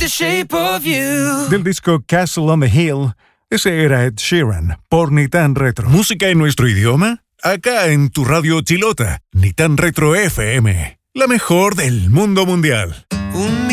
shape of you. Del disco Castle on the Hill, ese era Ed Sheeran, por Ni Tan Retro. ¿Música en nuestro idioma? Acá en tu radio chilota, Ni Tan Retro FM, la mejor del mundo mundial.